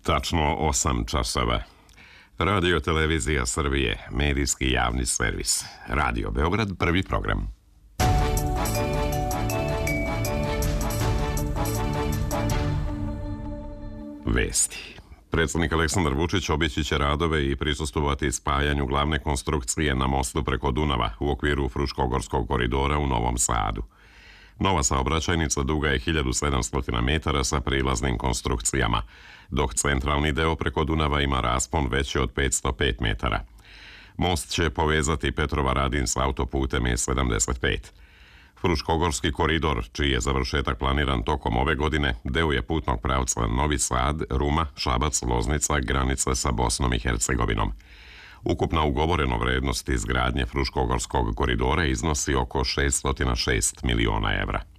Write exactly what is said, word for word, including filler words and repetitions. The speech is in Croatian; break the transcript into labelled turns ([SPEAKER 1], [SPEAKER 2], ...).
[SPEAKER 1] Tačno osam časova. Radio Televizija Srbije, medijski javni servis. Radio Beograd, prvi program. Vesti. Predsjednik Aleksandar Vučić obići će radove i prisustvovati spajanju glavne konstrukcije na mostu preko Dunava u okviru Fruškogorskog koridora u Novom Sadu. Nova saobraćajnica duga je hiljadu sedamsto metara sa prilaznim konstrukcijama, dok centralni deo preko Dunava ima raspon veći od petsto pet metara. Most će povezati Petrovaradin s autoputem E sedamdeset pet. Fruškogorski koridor, čiji je završetak planiran tokom ove godine, deo je putnog pravca Novi Sad, Ruma, Šabac, Loznica, granica sa Bosnom i Hercegovinom. Ukupna ugovorena vrednost izgradnje Fruškogorskog koridora iznosi oko šeststo šest miliona evra.